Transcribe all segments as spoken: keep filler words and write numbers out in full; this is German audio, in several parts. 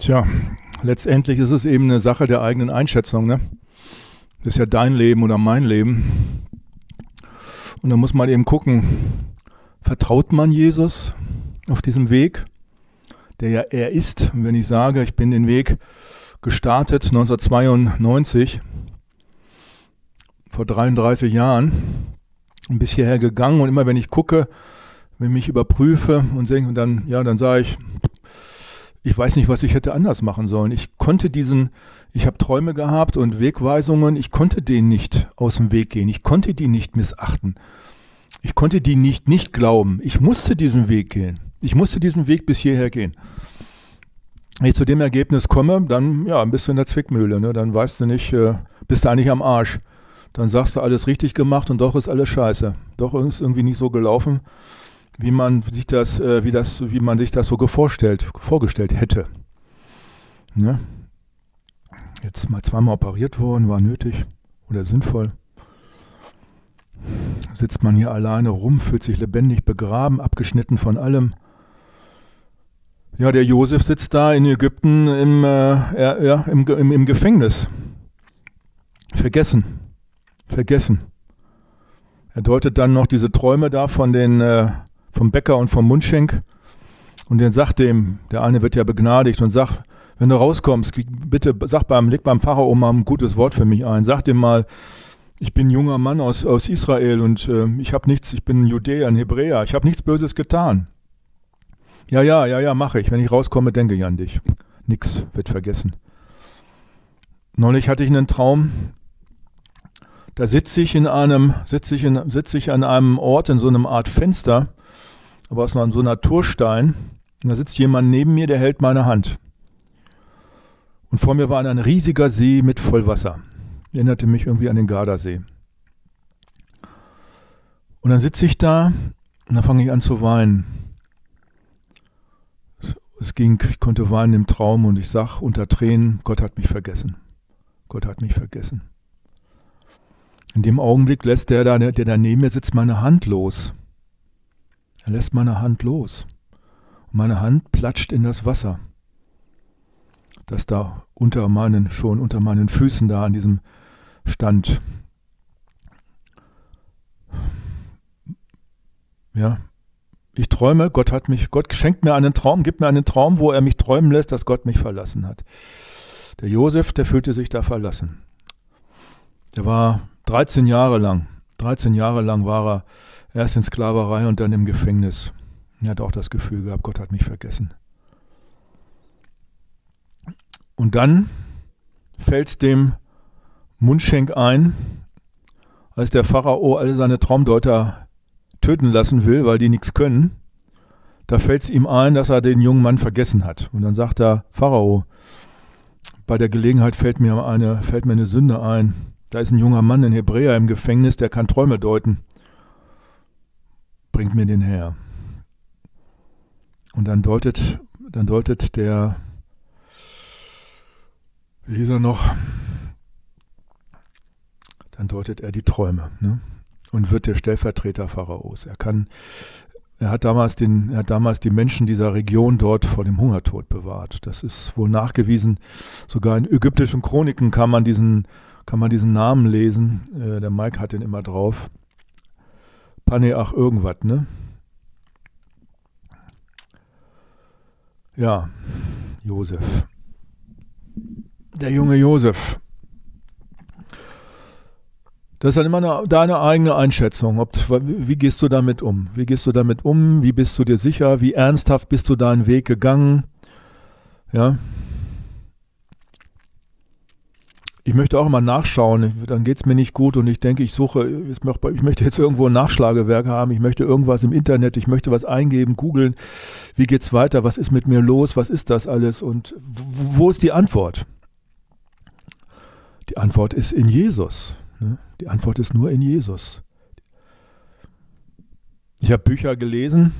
Tja, letztendlich ist es eben eine Sache der eigenen Einschätzung, ne? Das ist ja dein Leben oder mein Leben. Und da muss man eben gucken, vertraut man Jesus auf diesem Weg, der ja er ist? Und wenn ich sage, ich bin den Weg gestartet neunzehnhundertzweiundneunzig, vor dreiunddreißig Jahren, und bis hierher gegangen, und immer wenn ich gucke, wenn ich mich überprüfe und denke, und dann, ja, dann sage ich, ich weiß nicht, was ich hätte anders machen sollen. Ich konnte diesen, ich habe Träume gehabt und Wegweisungen, ich konnte denen nicht aus dem Weg gehen. Ich konnte die nicht missachten. Ich konnte die nicht nicht glauben. Ich musste diesen Weg gehen. Ich musste diesen Weg bis hierher gehen. Wenn ich zu dem Ergebnis komme, dann ja, bist du in der Zwickmühle. Ne? Dann weißt du nicht, äh, bist du eigentlich am Arsch. Dann sagst du, alles richtig gemacht und doch ist alles scheiße. Doch ist irgendwie nicht so gelaufen, wie man sich das, äh, wie das, wie man sich das so vorgestellt, vorgestellt hätte. Ne? Jetzt mal zweimal operiert worden, war nötig oder sinnvoll. Sitzt man hier alleine rum, fühlt sich lebendig begraben, abgeschnitten von allem. Ja, der Josef sitzt da in Ägypten im, äh, ja, im, im, im Gefängnis. Vergessen. Vergessen. Er deutet dann noch diese Träume da von den äh, vom Bäcker und vom Mundschenk und dann sagt dem, der eine wird ja begnadigt und sagt, wenn du rauskommst, bitte sag beim, leg beim Pharao mal ein gutes Wort für mich ein. Sag dem mal, ich bin ein junger Mann aus, aus Israel und äh, ich habe nichts, ich bin ein Judäer, ein Hebräer, ich habe nichts Böses getan. Ja, ja, ja, ja, mache ich. Wenn ich rauskomme, denke ich an dich. Nix wird vergessen. Neulich hatte ich einen Traum, da sitze ich in einem, sitze ich in, sitze ich an einem Ort in so einem Art Fenster, aber aus so einem Naturstein. Und da sitzt jemand neben mir, der hält meine Hand. Und vor mir war ein riesiger See mit Vollwasser. Erinnerte mich irgendwie an den Gardasee. Und dann sitze ich da und dann fange ich an zu weinen. Es ging, ich konnte weinen im Traum und ich sag unter Tränen, Gott hat mich vergessen. Gott hat mich vergessen. In dem Augenblick lässt der, da, der da neben mir sitzt, meine Hand los. Er lässt meine Hand los. Und meine Hand platscht in das Wasser, das da unter meinen, schon unter meinen Füßen da an diesem stand. Ja, ich träume, Gott hat mich, Gott schenkt mir einen Traum, gibt mir einen Traum, wo er mich träumen lässt, dass Gott mich verlassen hat. Der Josef, der fühlte sich da verlassen. Der war dreizehn Jahre lang, dreizehn Jahre lang war er erst in Sklaverei und dann im Gefängnis. Er hat auch das Gefühl gehabt, Gott hat mich vergessen. Und dann fällt es dem Mundschenk ein, als der Pharao alle seine Traumdeuter töten lassen will, weil die nichts können. Da fällt es ihm ein, dass er den jungen Mann vergessen hat. Und dann sagt er, Pharao, bei der Gelegenheit fällt mir eine, fällt mir eine Sünde ein. Da ist ein junger Mann, ein Hebräer im Gefängnis, der kann Träume deuten. Bringt mir den her. Und dann deutet, dann deutet der, wie hieß er noch, dann deutet er die Träume, ne? Und wird der Stellvertreter Pharaos. Er kann, er hat damals den, er hat damals die Menschen dieser Region dort vor dem Hungertod bewahrt. Das ist wohl nachgewiesen. Sogar in ägyptischen Chroniken kann man diesen, kann man diesen Namen lesen. Äh, der Mike hat den immer drauf. Paneach irgendwas, ne? Ja, Josef. Der junge Josef. Das ist dann immer eine, deine eigene Einschätzung. Ob, wie gehst du damit um? Wie gehst du damit um? Wie bist du dir sicher? Wie ernsthaft bist du deinen Weg gegangen? Ja. Ich möchte auch immer nachschauen. Dann geht es mir nicht gut und ich denke, ich suche, ich möchte jetzt irgendwo ein Nachschlagewerk haben. Ich möchte irgendwas im Internet, ich möchte was eingeben, googeln. Wie geht's weiter? Was ist mit mir los? Was ist das alles? Und wo ist die Antwort? Die Antwort ist in Jesus. Die Antwort ist nur in Jesus. Ich habe Bücher gelesen,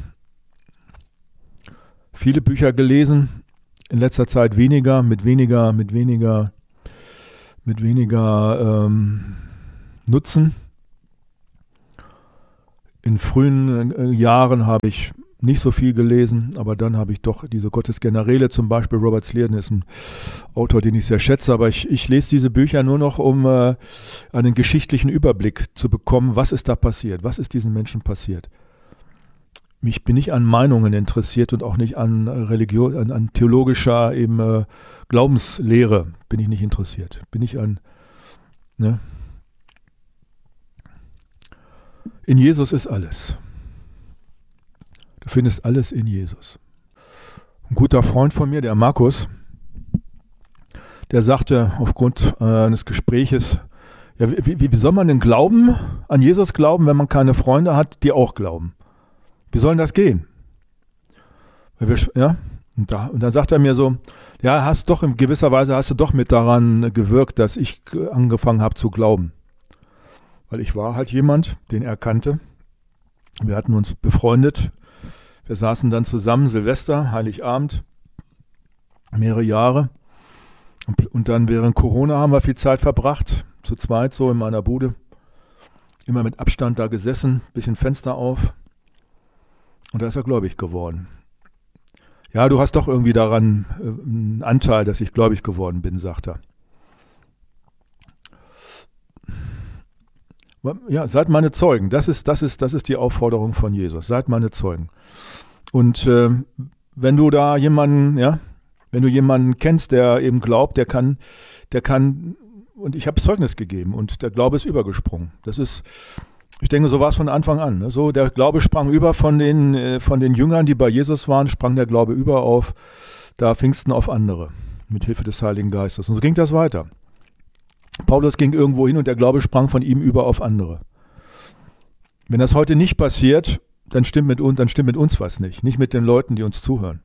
viele Bücher gelesen, in letzter Zeit weniger, mit weniger, mit weniger, mit weniger ähm, Nutzen. In frühen äh, Jahren habe ich nicht so viel gelesen, aber dann habe ich doch diese Gottesgeneräle, zum Beispiel Robert Slierden ist ein Autor, den ich sehr schätze, aber ich, ich lese diese Bücher nur noch, um äh, einen geschichtlichen Überblick zu bekommen, was ist da passiert, was ist diesen Menschen passiert. Ich bin nicht an Meinungen interessiert und auch nicht an Religion, an, an theologischer eben äh, Glaubenslehre bin ich nicht interessiert. Bin ich an, ne? In Jesus ist alles. Du findest alles in Jesus. Ein guter Freund von mir, der Markus, der sagte aufgrund äh, eines Gespräches, ja, wie, wie soll man denn glauben, an Jesus glauben, wenn man keine Freunde hat, die auch glauben? Wie soll denn das gehen? Wir, ja, und, da, und dann sagt er mir so, ja, hast doch in gewisser Weise hast du doch mit daran gewirkt, dass ich angefangen habe zu glauben. Weil ich war halt jemand, den er kannte. Wir hatten uns befreundet. Wir saßen dann zusammen, Silvester, Heiligabend, mehrere Jahre. Und, und dann während Corona haben wir viel Zeit verbracht, zu zweit so in meiner Bude. Immer mit Abstand da gesessen, bisschen Fenster auf. Und da ist er gläubig geworden. Ja, du hast doch irgendwie daran äh, einen Anteil, dass ich gläubig geworden bin, sagt er. Ja, seid meine Zeugen. Das ist, das ist, das ist die Aufforderung von Jesus. Seid meine Zeugen. Und äh, wenn du da jemanden, ja, wenn du jemanden kennst, der eben glaubt, der kann, der kann, und ich habe Zeugnis gegeben und der Glaube ist übergesprungen. Das ist, ich denke, so war es von Anfang an. Ne? So, der Glaube sprang über von den, äh, von den Jüngern, die bei Jesus waren, sprang der Glaube über auf da Pfingsten auf andere, mit Hilfe des Heiligen Geistes. Und so ging das weiter. Paulus ging irgendwo hin und der Glaube sprang von ihm über auf andere. Wenn das heute nicht passiert, dann stimmt mit uns, dann stimmt mit uns was nicht. Nicht mit den Leuten, die uns zuhören.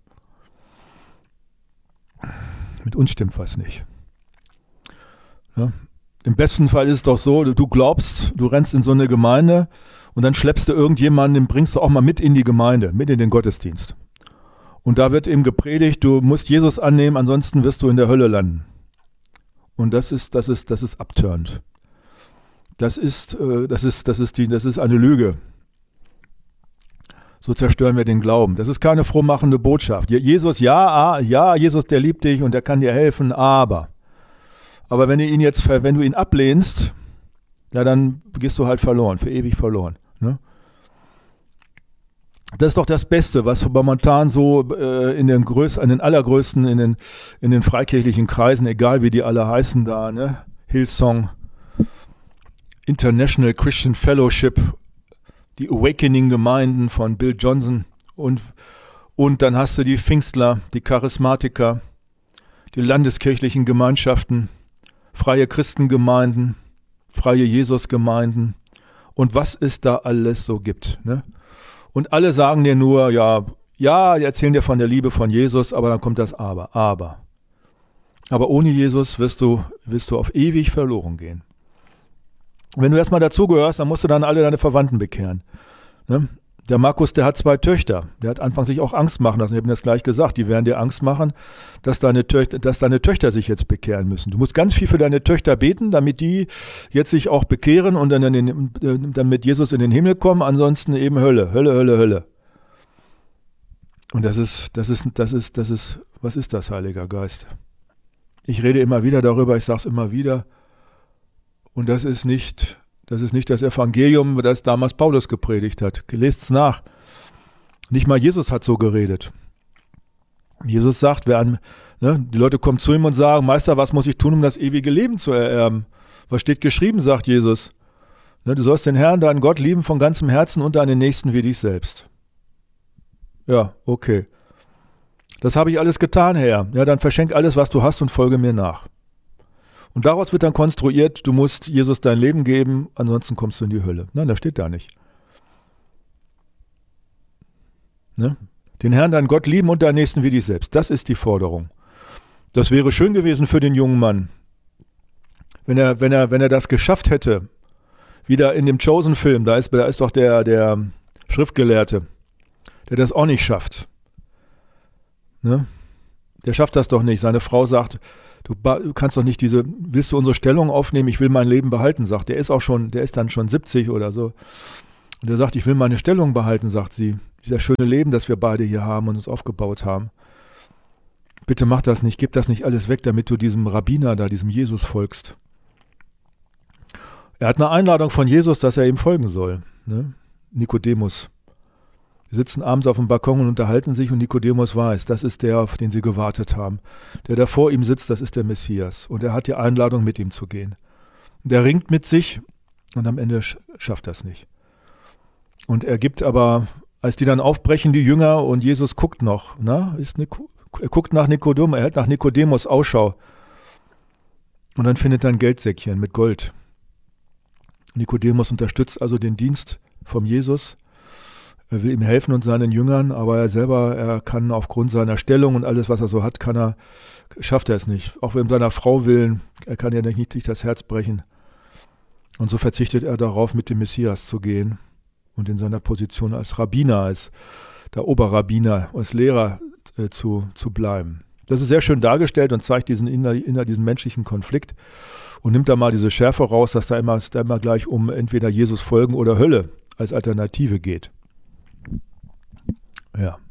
Mit uns stimmt was nicht. Ja? Im besten Fall ist es doch so, du glaubst, du rennst in so eine Gemeinde und dann schleppst du irgendjemanden, den bringst du auch mal mit in die Gemeinde, mit in den Gottesdienst. Und da wird eben gepredigt, du musst Jesus annehmen, ansonsten wirst du in der Hölle landen. Und das ist, das ist, das ist abturnt. Das ist, äh, das ist, das ist die, das ist eine Lüge. So zerstören wir den Glauben. Das ist keine frohmachende Botschaft. Jesus, ja, ja, Jesus, der liebt dich und der kann dir helfen, aber. Aber wenn du ihn jetzt, wenn du ihn ablehnst, ja, dann gehst du halt verloren, für ewig verloren. Ne? Das ist doch das Beste, was momentan so äh, in den größten, in den allergrößten, in den, in den freikirchlichen Kreisen, egal wie die alle heißen da, ne? Hillsong, International Christian Fellowship, die Awakening-Gemeinden von Bill Johnson und, und dann hast du die Pfingstler, die Charismatiker, die landeskirchlichen Gemeinschaften, freie Christengemeinden, freie Jesusgemeinden und was es da alles so gibt, ne? Und alle sagen dir nur, ja, ja, die erzählen dir von der Liebe von Jesus, aber dann kommt das Aber, aber. Aber ohne Jesus wirst du, wirst du auf ewig verloren gehen. Wenn du erstmal dazugehörst, dann musst du dann alle deine Verwandten bekehren. Ne? Der Markus, der hat zwei Töchter. Der hat anfangs sich auch Angst machen lassen. Ich habe ihm das gleich gesagt. Die werden dir Angst machen, dass deine, Töchter, dass deine Töchter sich jetzt bekehren müssen. Du musst ganz viel für deine Töchter beten, damit die jetzt sich auch bekehren und dann, in den, dann mit Jesus in den Himmel kommen. Ansonsten eben Hölle, Hölle, Hölle, Hölle. Und das ist, das ist, das ist, das ist, was ist das, Heiliger Geist? Ich rede immer wieder darüber, ich sage es immer wieder. Und das ist nicht... Das ist nicht das Evangelium, das damals Paulus gepredigt hat. Lest es nach. Nicht mal Jesus hat so geredet. Jesus sagt, wer an, ne, die Leute kommen zu ihm und sagen, Meister, was muss ich tun, um das ewige Leben zu ererben? Was steht geschrieben, sagt Jesus. Ne, du sollst den Herrn, deinen Gott lieben von ganzem Herzen und deinen Nächsten wie dich selbst. Ja, okay. Das habe ich alles getan, Herr. Ja, dann verschenk alles, was du hast und folge mir nach. Und daraus wird dann konstruiert, du musst Jesus dein Leben geben, ansonsten kommst du in die Hölle. Nein, das steht da nicht. Ne? Den Herrn, deinen Gott lieben und deinen Nächsten wie dich selbst. Das ist die Forderung. Das wäre schön gewesen für den jungen Mann, wenn er, wenn er, wenn er das geschafft hätte. Wieder in dem Chosen-Film, da ist, da ist doch der, der Schriftgelehrte, der das auch nicht schafft. Ne? Der schafft das doch nicht. Seine Frau sagt, Du, du kannst doch nicht diese, willst du unsere Stellung aufnehmen, ich will mein Leben behalten, sagt. Der ist auch schon, der ist dann schon siebzig oder so. Und er sagt, ich will meine Stellung behalten, sagt sie. Dieser schöne Leben, das wir beide hier haben und uns aufgebaut haben. Bitte mach das nicht, gib das nicht alles weg, damit du diesem Rabbiner da, diesem Jesus folgst. Er hat eine Einladung von Jesus, dass er ihm folgen soll. Ne? Nikodemus. Sie sitzen abends auf dem Balkon und unterhalten sich und Nikodemus weiß, das ist der, auf den sie gewartet haben. Der da vor ihm sitzt, das ist der Messias. Und er hat die Einladung, mit ihm zu gehen. Und er ringt mit sich und am Ende schafft er es nicht. Und er gibt aber, als die dann aufbrechen, die Jünger, und Jesus guckt noch, na, ist Nico, er guckt nach Nikodemus, er hält nach Nikodemus Ausschau. Und dann findet er ein Geldsäckchen mit Gold. Nikodemus unterstützt also den Dienst vom Jesus. Er will ihm helfen und seinen Jüngern, aber er selber, er kann aufgrund seiner Stellung und alles, was er so hat, kann er, schafft er es nicht. Auch wenn seiner Frau willen, er kann ja nicht, nicht das Herz brechen. Und so verzichtet er darauf, mit dem Messias zu gehen und in seiner Position als Rabbiner, als der Oberrabbiner, als Lehrer äh, zu, zu bleiben. Das ist sehr schön dargestellt und zeigt diesen, inner, inner, diesen menschlichen Konflikt und nimmt da mal diese Schärfe raus, dass da immer, da immer gleich um entweder Jesus folgen oder Hölle als Alternative geht. Ja.